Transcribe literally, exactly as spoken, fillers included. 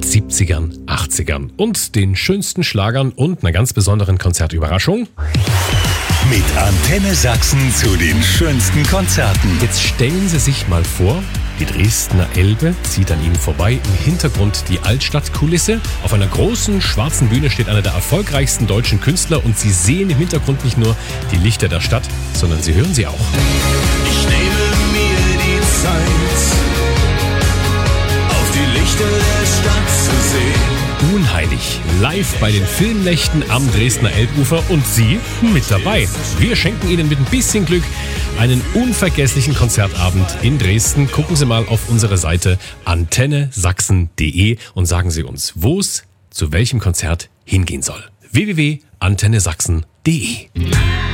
siebzigern, achtzigern und den schönsten Schlagern und einer ganz besonderen Konzertüberraschung. Mit Antenne Sachsen zu den schönsten Konzerten. Jetzt stellen Sie sich mal vor, die Dresdner Elbe zieht an Ihnen vorbei. Im Hintergrund die Altstadtkulisse. Auf einer großen schwarzen Bühne steht einer der erfolgreichsten deutschen Künstler und Sie sehen im Hintergrund nicht nur die Lichter der Stadt, sondern Sie hören sie auch. Ich nehme mir die Zeit, auf die Lichter der Stadt zu sehen. Unheilig, live bei den Filmnächten am Dresdner Elbufer und Sie mit dabei. Wir schenken Ihnen mit ein bisschen Glück einen unvergesslichen Konzertabend in Dresden. Gucken Sie mal auf unsere Seite antenne sachsen punkt de und sagen Sie uns, wo es zu welchem Konzert hingehen soll. w w w punkt antenne sachsen punkt de